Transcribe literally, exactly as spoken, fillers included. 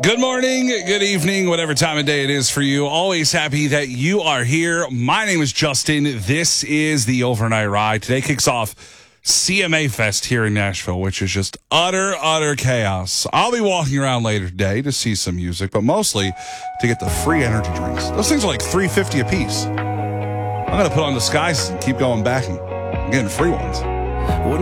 Good morning, good evening, whatever time of day it is for you. Always happy that you are here. My name is Justin. This is the Overnight Ride. Today kicks off C M A Fest here in Nashville, which is just utter, utter chaos. I'll be walking around later today to see some music, but mostly to get the free energy drinks. Those things are like three dollars and fifty cents a piece. I'm going to put on disguises and keep going back and getting free ones. What